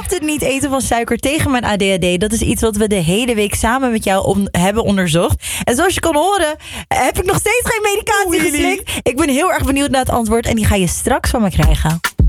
het niet eten van suiker tegen mijn ADHD. Dat is iets wat we de hele week samen met jou hebben onderzocht. En zoals je kan horen, heb ik nog steeds geen medicatie geslikt. Ik ben heel erg benieuwd naar het antwoord en die ga je straks van me krijgen.